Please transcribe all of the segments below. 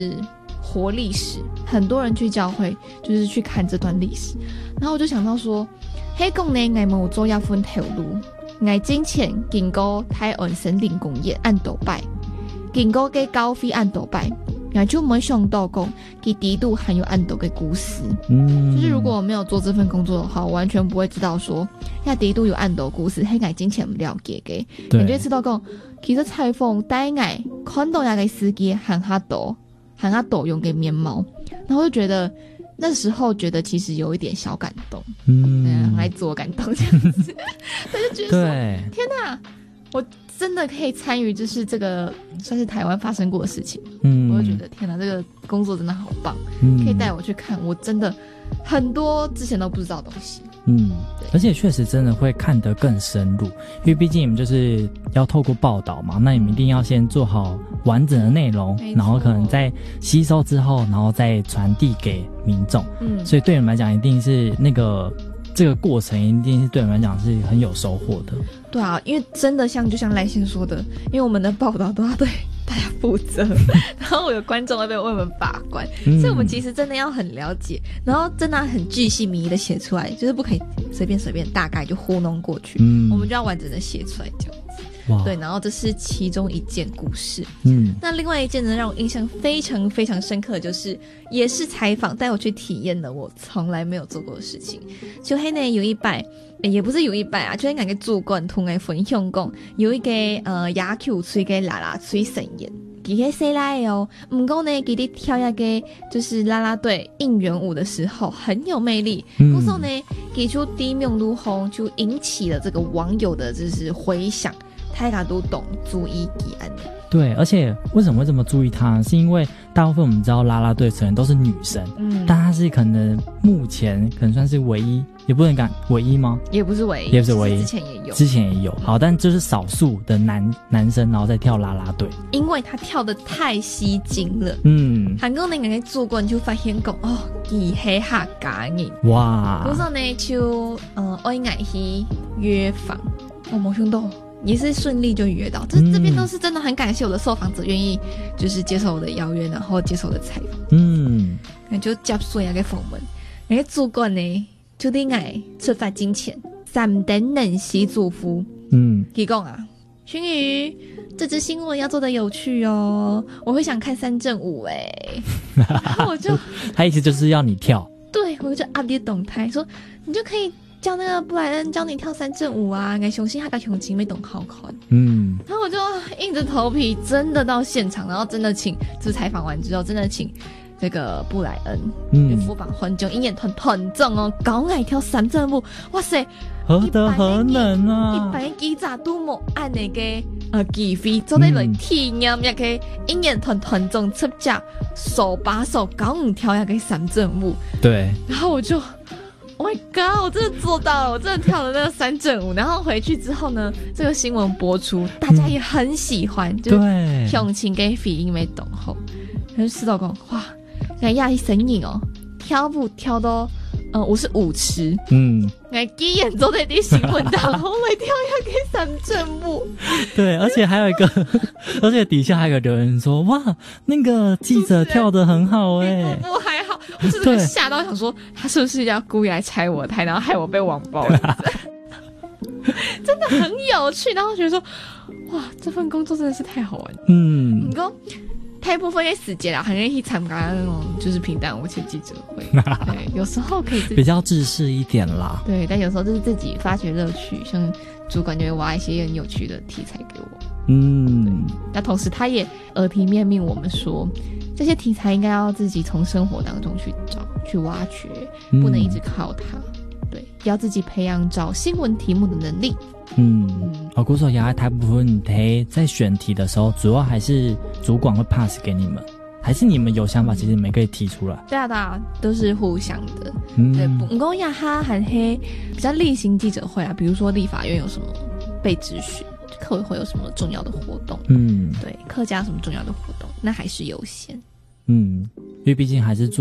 活历史，很多人去教会就是去看这段历史，然后我就想到说，迄讲呢，我们有做一份头路，我之前经过台湾森林公园按斗拜，经过嘅高飞按斗拜，我就没想到讲，佢底度含有按斗嘅故事。就是如果我没有做这份工作的话，我完全不会知道说，那底度有按斗故事，迄我之前唔了解嘅，你就知道讲，其实采访带我看到那个司机喊他抖用嘅面貌，然后就觉得那时候觉得其实有一点小感动，来自我感动这样子，他就觉得说，天哪，我真的可以参与，就是这个算是台湾发生过的事情，我就觉得天哪，这个工作真的好棒，可以带我去看我真的很多之前都不知道的东西。 而且确实真的会看得更深入，因为毕竟你们就是要透过报道嘛，那你们一定要先做好完整的内容，然后可能在吸收之后，然后再传递给民众。所以对你们来讲，一定是这个过程一定是对你们来讲是很有收获的。 对啊，因为真的就像赖先说的，因为我们的报道都要对大家负责，然后我有观众会被为我们把关，所以我们其实真的要很了解，然后真的很巨细靡遗的写出来，就是不可以随便大概就糊弄过去，我们就要完整的写出来这样子。对，然后这是其中一件故事。那另外一件呢，让我印象非常非常深刻的就是，也是采访带我去体验了我从来没有做过的事情。就那呢有一摆，也不是有一摆啊，就是那个主管同我分享讲，有一个野球吹个啦啦吹神演。佢喺西来哦，不过呢，佢哋跳一个就是啦啦队应援舞的时候很有魅力。故时呢，给出第一名如虹，就引起了这个网友的就是回响。大家都懂注意吉安。 对，而且为什么会这么注意他，是因为大部分我们知道啦啦队成员都是女生，但他是可能目前可能算是唯一，也不能讲唯一吗？ 也不是唯一， 也不是唯一， 之前也有。好，但就是少数的男生然后再跳啦啦队， 因为他跳得太吸睛了。韩国那个做过，你就发现讲哦，伊黑下假人哇。嗰時呢就愛愛去約訪，我冇想到。也是顺利就约到，这边都是真的很感谢我的受访者愿意就是接受我的邀约，然后接受我的采访。那就接受那个访问，那个主管呢就对我出发之前3点冷洗祝福。他讲啊，群宇，这支新闻要做的有趣哦，我会想看3正5然后我就他意思就是要你跳， 对，我就 update 动态说你就可以。叫那个布莱恩教你跳3正5啊，我相信他的胸肌没懂好看。然后我就硬着头皮真的到现场，然后真的请，就是采访完之后真的请这个布莱恩，福榜环中鹰眼团正哦，搞爱跳3正5，哇塞， 何德何能啊！ 一般记者都冇按那个机飞做在来体验，也可以鹰眼团正出架手把手搞跳那个3正5。 对， 然后我就。Oh my god！ 我真的做到了，我真的跳了那个3正5，然后回去之后呢，这个新闻播出，大家也很喜欢，就是用情跟反应没懂后，然后知道讲哇，那亚裔神影哦，跳舞跳到我是舞池，我第一眼走在啲新闻档，我会跳要给3正5。 对，而且还有一个，而且底下还有留言说哇，那个记者跳得很好我还好，我真的吓到想说他是不是要故意来拆我台，然后害我被网暴了。真的很有趣，然后觉得说哇，这份工作真的是太好玩了。你说太部分的时间啦，很愿意去参加那种就是平淡无奇记者会。对，有时候可以比较制式一点啦。 对，但有时候就是自己发掘乐趣，像主管就会挖一些很有趣的题材给我。那同时他也耳提面命我们说，这些题材应该要自己从生活当中去找、去挖掘，不能一直靠它。对，要自己培养找新闻题目的能力。古手牙台部分题在选题的时候，主要还是主管会 pass 给你们，还是你们有想法，其实你们可以提出来？对啊，都是互相的。对，不过亚哈还黑比较例行记者会啊，比如说立法院有什么被质询，客委会有什么重要的活动，对，客家什么重要的活动，那还是优先。因为毕竟还是做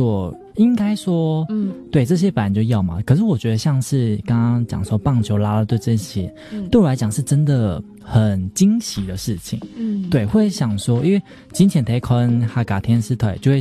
应该说，对，这些本来就要嘛。可是我觉得像是刚刚讲说棒球、啦啦队这些，对我来讲是真的很惊喜的事情。对，会想说，因为金钱台可能哈嘎天使队就会